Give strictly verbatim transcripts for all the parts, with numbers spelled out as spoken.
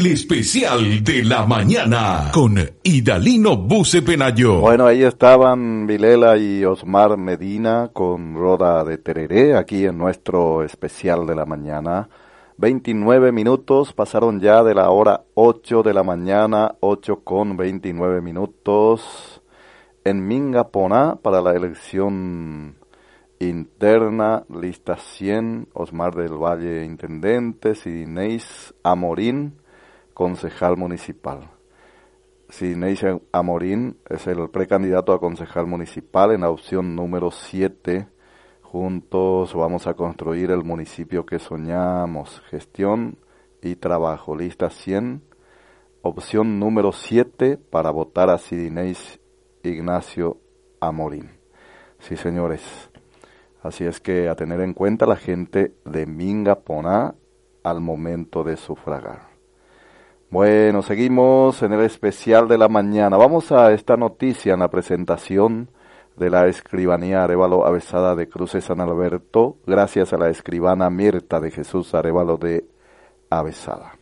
el especial de la mañana con Idalino Buce Penayo. Bueno, ahí estaban Vilela y Osmar Medina con Roda de Tereré, aquí en nuestro especial de la mañana. veintinueve minutos, pasaron ya de la hora ocho de la mañana, ocho con veintinueve minutos. En Mingaponá, para la elección interna, lista cien, Osmar del Valle, intendente, Sidineis Amorín, concejal municipal. Sidineis Amorín es el precandidato a concejal municipal en la opción número siete. Juntos vamos a construir el municipio que soñamos. Gestión y trabajo. Lista cien. Opción número siete para votar a Sidineis Ignacio Amorín. Sí, señores. Así es que a tener en cuenta la gente de Mingaponá al momento de sufragar. Bueno, seguimos en el especial de la mañana. Vamos a esta noticia en la presentación de la escribanía Arévalo Avesada de Cruces San Alberto, gracias a la escribana Mirta de Jesús Arévalo de Avesada.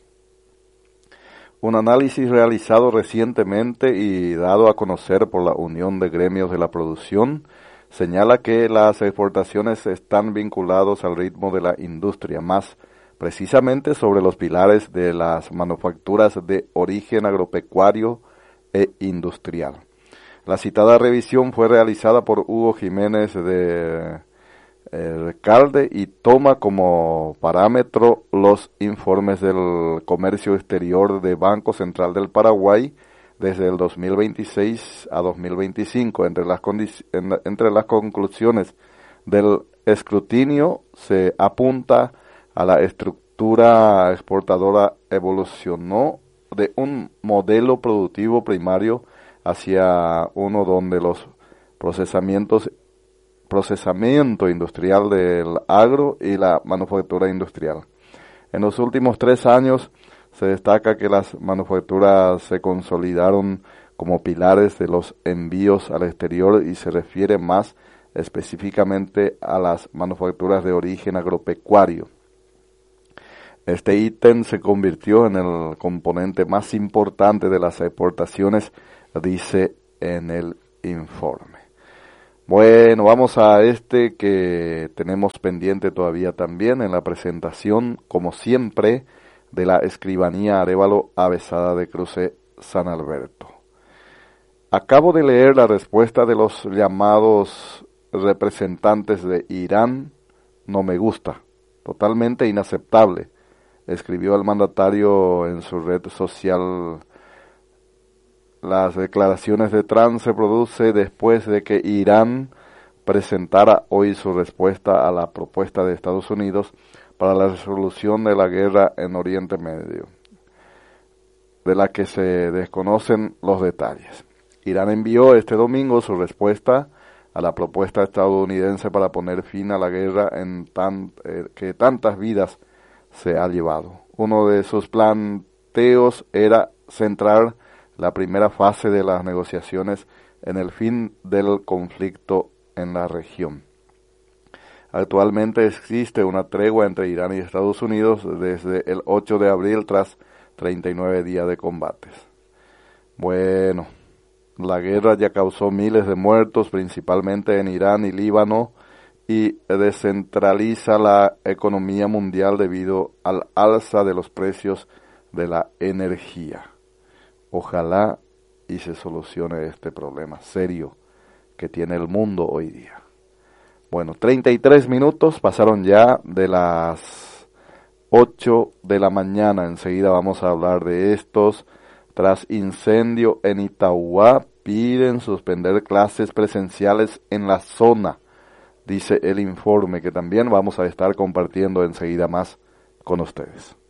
Un análisis realizado recientemente y dado a conocer por la Unión de Gremios de la Producción señala que las exportaciones están vinculados al ritmo de la industria, más precisamente sobre los pilares de las manufacturas de origen agropecuario e industrial. La citada revisión fue realizada por Hugo Jiménez de eh, Recalde y toma como parámetro los informes del comercio exterior de Banco Central del Paraguay desde el dos mil veintiséis a dos mil veinticinco. Entre las, condic- en, entre las conclusiones del escrutinio se apunta a la estructura exportadora evolucionó de un modelo productivo primario hacia uno donde los procesamientos, procesamiento industrial del agro y la manufactura industrial. En los últimos tres años se destaca que las manufacturas se consolidaron como pilares de los envíos al exterior y se refiere más específicamente a las manufacturas de origen agropecuario. Este ítem se convirtió en el componente más importante de las exportaciones, dice en el informe. Bueno, vamos a este que tenemos pendiente todavía también en la presentación, como siempre, de la escribanía Arévalo Avesada de Cruces San Alberto. Acabo de leer la respuesta de los llamados representantes de Irán. No me gusta, totalmente inaceptable, escribió el mandatario en su red social. Las declaraciones de Trump se producen después de que Irán presentara hoy su respuesta a la propuesta de Estados Unidos para la resolución de la guerra en Oriente Medio, de la que se desconocen los detalles. Irán envió este domingo su respuesta a la propuesta estadounidense para poner fin a la guerra en tan, eh, que tantas vidas se ha llevado. Uno de sus planteos era centrar la primera fase de las negociaciones en el fin del conflicto en la región. Actualmente existe una tregua entre Irán y Estados Unidos desde el ocho de abril tras treinta y nueve días de combates. Bueno, la guerra ya causó miles de muertos, principalmente en Irán y Líbano, y descentraliza la economía mundial debido al alza de los precios de la energía. Ojalá y se solucione este problema serio que tiene el mundo hoy día. Bueno, treinta y tres minutos pasaron ya de las ocho de la mañana. Enseguida vamos a hablar de estos. Tras incendio en Itauguá, piden suspender clases presenciales en la zona, dice el informe, que también vamos a estar compartiendo enseguida más con ustedes.